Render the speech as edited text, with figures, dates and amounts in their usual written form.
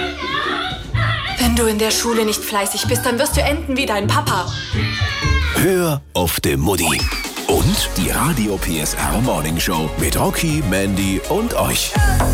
Wenn du in der Schule nicht fleißig bist, dann wirst du enden wie dein Papa. Hör auf de Mutti. Und die Radio PSR Morning Show mit Rocky, Mandy und euch.